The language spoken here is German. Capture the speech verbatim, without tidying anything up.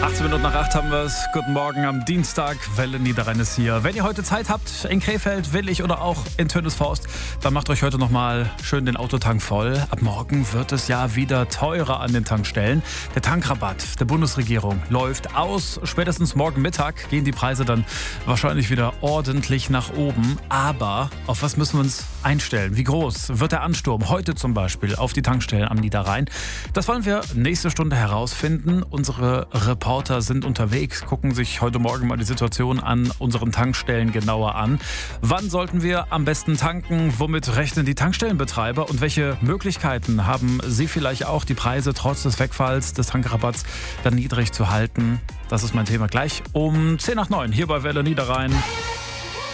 achtzehn Minuten nach acht haben wir es. Guten Morgen am Dienstag. Welle Niederrhein ist hier. Wenn ihr heute Zeit habt, in Krefeld, Willich oder auch in Tönisforst, dann macht euch heute nochmal schön den Autotank voll. Ab morgen wird es ja wieder teurer an den Tankstellen. Der Tankrabatt der Bundesregierung läuft aus. Spätestens morgen Mittag gehen die Preise dann wahrscheinlich wieder ordentlich nach oben. Aber auf was müssen wir uns einstellen? Wie groß wird der Ansturm heute zum Beispiel auf die Tankstellen am Niederrhein? Das wollen wir nächste Stunde herausfinden. Unsere Reporter sind unterwegs, gucken sich heute Morgen mal die Situation an unseren Tankstellen genauer an. Wann sollten wir am besten tanken? Womit rechnen die Tankstellenbetreiber? Und welche Möglichkeiten haben sie vielleicht auch, die Preise trotz des Wegfalls des Tankrabatts dann niedrig zu halten? Das ist mein Thema gleich um zehn nach neun hier bei Welle Niederrhein.